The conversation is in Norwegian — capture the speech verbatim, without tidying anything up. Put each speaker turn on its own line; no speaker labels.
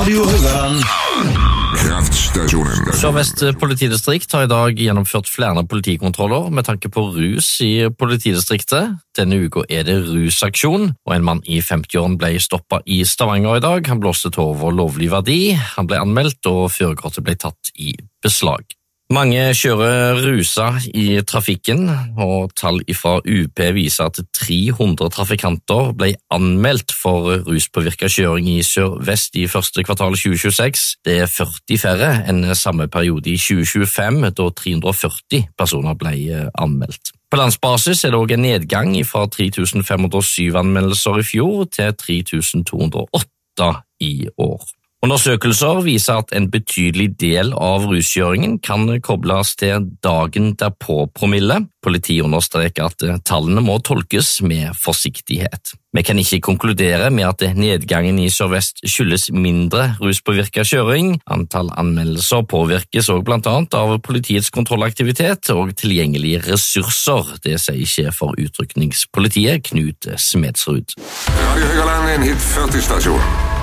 Radio Rogaland.
Kraftstasjonen.
Sør-Vest politidistrikt har i dag gjennomført flere politikontroller med tanke på rus i politidistriktet. Denne uka er det rusaksjon, og en mann i femti-årene ble stoppet i Stavanger i dag. Han blåste til over lovlig verdi, han ble anmeldt og førerkortet ble tatt i beslag. Mange kjører rusa i trafikken, og tall fra U P viser at tre hundre trafikanter ble anmeldt for ruspåvirket kjøring i Sør-Vest i første kvartal tjue tjueseks. Det er førti færre enn samme periode i tjue tjuefem, da tre hundre og førti personer ble anmeldt. På landsbasis er det også en nedgang fra tre tusen fem hundre og syv anmeldelser i fjor til tre tusen to hundre og åtte i år. Undersøkelser viser at en betydelig del av ruskjøringen kan kobles til dagen derpå-promille. Politiet understreker at tallene må tolkes med forsiktighet. Vi kan ikke konkludere med at nedgangen i Sør-Vest skyldes mindre ruspåvirket kjøring. Antall anmeldelser påvirkes også blant annet av politiets kontrollaktivitet og tilgjengelige ressurser. Det sier sjef for utrykningspolitiet, Knut Smedsrud.
Radio Rogaland, en hit førti stasjon.